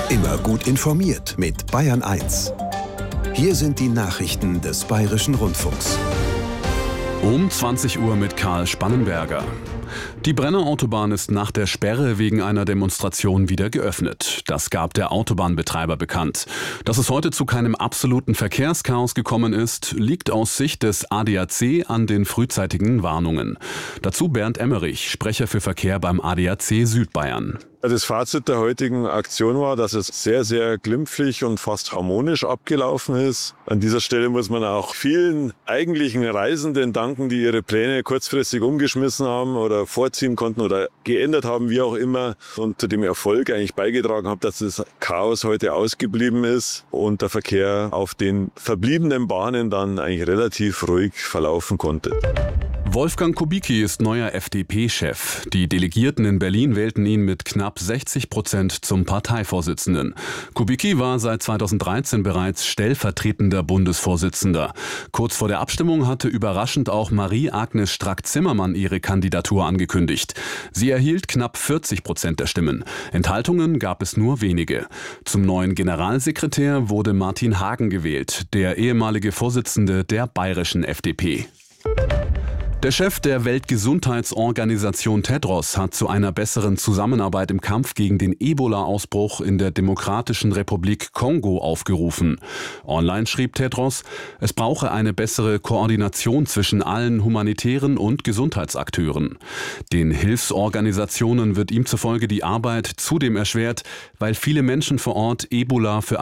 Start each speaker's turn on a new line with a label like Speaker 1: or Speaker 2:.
Speaker 1: Immer gut informiert mit Bayern 1. Hier sind die Nachrichten des Bayerischen Rundfunks.
Speaker 2: Um 20 Uhr mit Karl Spannenberger. Die Brenner Autobahn ist nach der Sperre wegen einer Demonstration wieder geöffnet. Das gab der Autobahnbetreiber bekannt. Dass es heute zu keinem absoluten Verkehrschaos gekommen ist, liegt aus Sicht des ADAC an den frühzeitigen Warnungen. Dazu Bernd Emmerich, Sprecher für Verkehr beim ADAC Südbayern.
Speaker 3: Das Fazit der heutigen Aktion war, dass es sehr, sehr glimpflich und fast harmonisch abgelaufen ist. An dieser Stelle muss man auch vielen eigentlichen Reisenden danken, die ihre Pläne kurzfristig umgeschmissen haben oder vorziehen konnten oder geändert haben, wie auch immer, und zu dem Erfolg eigentlich beigetragen haben, dass das Chaos heute ausgeblieben ist und der Verkehr auf den verbliebenen Bahnen dann eigentlich relativ ruhig verlaufen konnte.
Speaker 2: Wolfgang Kubicki ist neuer FDP-Chef. Die Delegierten in Berlin wählten ihn mit knapp 60% zum Parteivorsitzenden. Kubicki war seit 2013 bereits stellvertretender Bundesvorsitzender. Kurz vor der Abstimmung hatte überraschend auch Marie-Agnes Strack-Zimmermann ihre Kandidatur angekündigt. Sie erhielt knapp 40% der Stimmen. Enthaltungen gab es nur wenige. Zum neuen Generalsekretär wurde Martin Hagen gewählt, der ehemalige Vorsitzende der bayerischen FDP. Der Chef der Weltgesundheitsorganisation Tedros hat zu einer besseren Zusammenarbeit im Kampf gegen den Ebola-Ausbruch in der Demokratischen Republik Kongo aufgerufen. Online schrieb Tedros, es brauche eine bessere Koordination zwischen allen humanitären und Gesundheitsakteuren. Den Hilfsorganisationen wird ihm zufolge die Arbeit zudem erschwert, weil viele Menschen vor Ort Ebola für